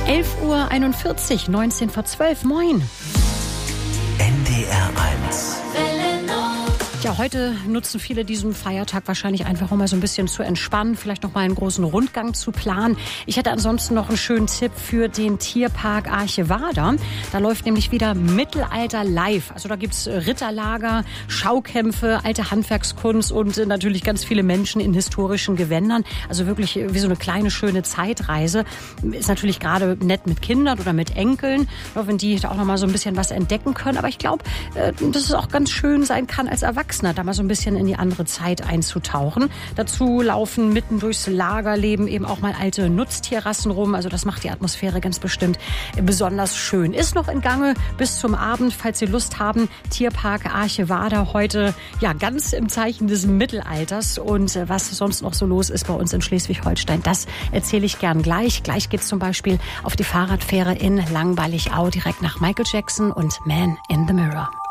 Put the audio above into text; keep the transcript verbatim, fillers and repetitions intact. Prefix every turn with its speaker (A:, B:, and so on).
A: elf Uhr einundvierzig, neunzehn vor zwölf. Moin.
B: N D R eins.
A: Ja, heute nutzen viele diesen Feiertag wahrscheinlich einfach, um mal so ein bisschen zu entspannen, vielleicht noch mal einen großen Rundgang zu planen. Ich hätte ansonsten noch einen schönen Tipp für den Tierpark Archevada. Da läuft nämlich wieder Mittelalter live. Also da gibt's Ritterlager, Schaukämpfe, alte Handwerkskunst und natürlich ganz viele Menschen in historischen Gewändern. Also wirklich wie so eine kleine, schöne Zeitreise. Ist natürlich gerade nett mit Kindern oder mit Enkeln, wenn die da auch noch mal so ein bisschen was entdecken können. Aber ich glaube, dass es auch ganz schön sein kann als Erwachsener, da mal so ein bisschen in die andere Zeit einzutauchen. Dazu laufen mitten durchs Lagerleben eben auch mal alte Nutztierrassen rum. Also das macht die Atmosphäre ganz bestimmt besonders schön. Ist noch in Gange bis zum Abend, falls Sie Lust haben. Tierpark Archevada heute ja ganz im Zeichen des Mittelalters. Und was sonst noch so los ist bei uns in Schleswig-Holstein, das erzähle ich gern gleich. Gleich geht's zum Beispiel auf die Fahrradfähre in Langballigau direkt nach Michael Jackson und Man in the Mirror.